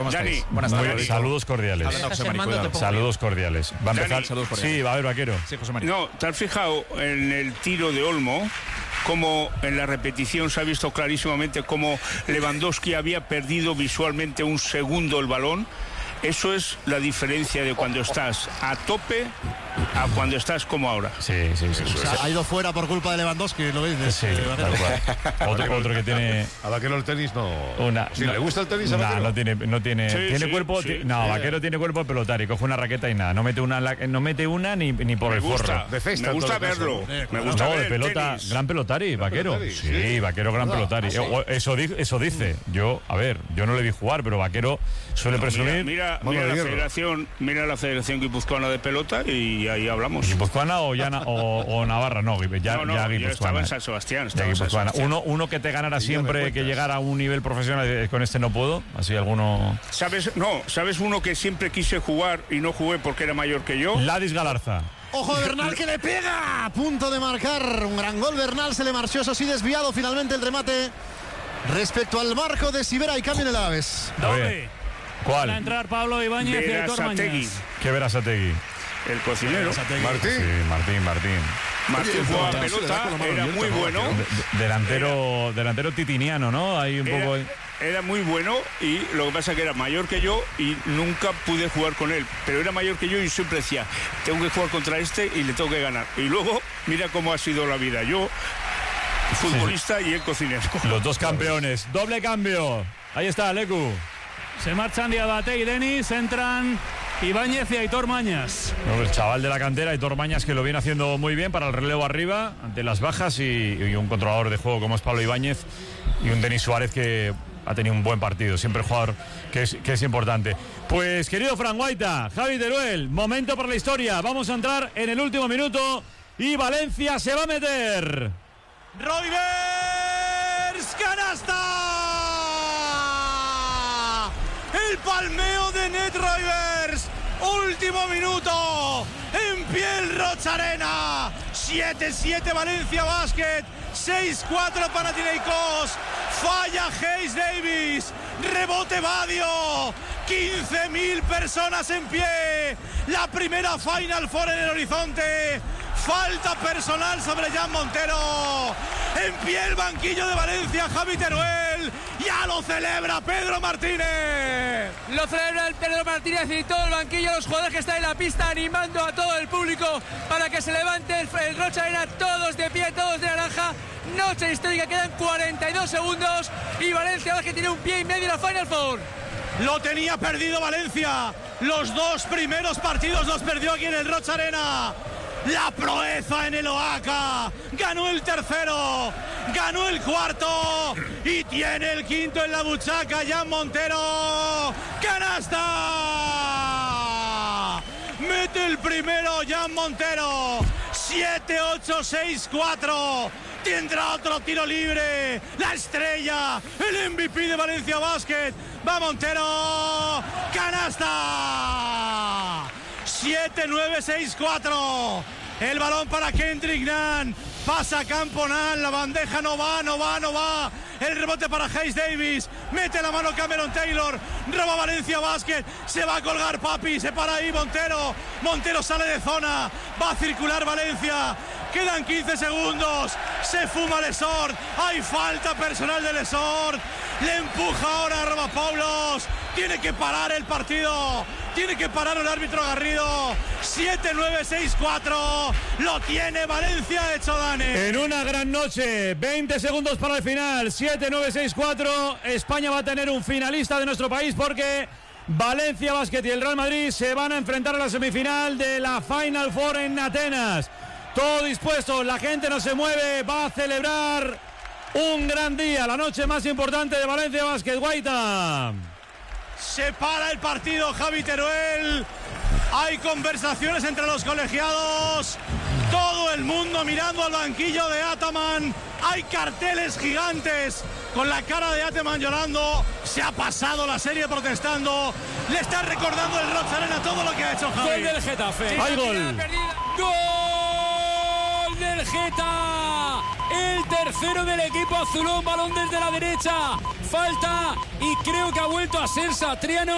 Dani, buenas tardes. Saludos cordiales. Saludos cordiales. Va a empezar. Saludos cordiales. Sí, va a haber Vaquero. Sí, José María. No, ¿te has fijado en el tiro de Olmo? Como en la repetición se ha visto clarísimamente cómo Lewandowski había perdido visualmente un segundo el balón. Eso es la diferencia de cuando estás a tope a cuando estás como ahora. Sí. O sea, ha ido fuera por culpa de Lewandowski, ¿lo veis? Sí, tal cual. Otro que tiene... A Vaquero el tenis no... Si le gusta el tenis a Vaquero. No tiene Sí, cuerpo... sí. Vaquero tiene cuerpo de pelotari. Coge una raqueta y nada. No mete una ni por el forro. De festa, me gusta en todo verlo. caso. Me gusta ver de el pelota, tenis. gran pelotari, Vaquero. pelotari, Sí, Vaquero, gran pelotari. Eso dice. Yo no le vi jugar, pero Vaquero suele presumir. Mira la Federación Guipuzcoana de Pelota y ahí hablamos. ¿Guipuzcoana o Navarra? No, ya Guipuzcoana. Estaba en San Sebastián. Uno que te ganara siempre, que llegara a un nivel profesional, con este no puedo. Así alguno... ¿Sabes uno que siempre quise jugar y no jugué porque era mayor que yo? Ladis Galarza. Ojo de Bernal que le pega. A punto de marcar un gran gol. Bernal se le marchó, eso sí, desviado finalmente el remate respecto al marco de Sibera y cambio en el Aves. Doble. ¿Cuál? Va a entrar Pablo Ibáñez y Aitor Mañas. ¿Qué Berasategui? El cocinero. Martín. Sí, Martín. Martín jugaba pelota, era muy bueno. Delantero titiniano, ¿no? Hay un poco... Era muy bueno y lo que pasa es que era mayor que yo y nunca pude jugar con él. Pero era mayor que yo y siempre decía, tengo que jugar contra este y le tengo que ganar. Y luego, mira cómo ha sido la vida. Yo, futbolista y él cocinero. Los dos campeones. Doble cambio. Ahí está, Lecu. Se marchan Diabate y Denis, entran Ibáñez y Aitor Mañas. El chaval de la cantera, Aitor Mañas, que lo viene haciendo muy bien para el relevo arriba, ante las bajas, y un controlador de juego como es Pablo Ibáñez, y un Denis Suárez que ha tenido un buen partido, siempre jugador que es importante. Pues, querido Fran Guaita, Javi Teruel, momento para la historia. Vamos a entrar en el último minuto y Valencia se va a meter. Roivers, canasta. El palmeo de Net Roivers. Último minuto. En pie el Rocharena. 7-7 Valencia Basket. 6-4 Panathinaikos. Falla Hayes Davis. Rebote Badio. 15.000 personas en pie. La primera Final Four en el horizonte. Falta personal sobre Jan Montero. En pie el banquillo de Valencia, Javi Teruel. Ya lo celebra Pedro Martínez. Lo celebra el Pedro Martínez y todo el banquillo, los jugadores que están en la pista animando a todo el público para que se levante el Rocharena, todos de pie, todos de naranja. Noche histórica, quedan 42 segundos y Valencia que tiene un pie y medio en la Final Four. Lo tenía perdido Valencia. Los dos primeros partidos los perdió aquí en el Rocharena. La proeza en el Oaxaca. Ganó el tercero. Ganó el cuarto. Y tiene el quinto en la buchaca. Jan Montero. ¡Canasta! Mete el primero Jan Montero. 7-8-6-4. Tendrá otro tiro libre. La estrella. El MVP de Valencia Basket. Va Montero. ¡Canasta! 7-9-6-4. El balón para Kendrick Nunn. Pasa Campo Nunn. La bandeja no va. El rebote para Hayes Davis. Mete la mano Cameron Taylor. Roba Valencia Basket. Se va a colgar Papi. Se para ahí Montero. Montero sale de zona. Va a circular Valencia. Quedan 15 segundos. Se fuma Lesort. Hay falta personal de Lesort. Le empuja ahora a Robapaulos. Tiene que parar el partido. Tiene que parar el árbitro Garrido. 7-9-6-4. Lo tiene Valencia hecho, Dani. En una gran noche. 20 segundos para el final. 7-9-6-4. España va a tener un finalista de nuestro país porque Valencia Basket y el Real Madrid se van a enfrentar a la semifinal de la Final Four en Atenas. Todo dispuesto. La gente no se mueve. Va a celebrar un gran día. La noche más importante de Valencia Basket. Guaita. Se para el partido, Javi Teruel. Hay conversaciones entre los colegiados. Todo el mundo mirando al banquillo de Ataman. Hay carteles gigantes con la cara de Ataman llorando. Se ha pasado la serie protestando. Le está recordando el Rocharena todo lo que ha hecho Javi. Gol del Getafe. Hay gol. Gol del Geta. El tercero del equipo azulón. Balón desde la derecha. Falta y creo que ha vuelto a ser Satriano.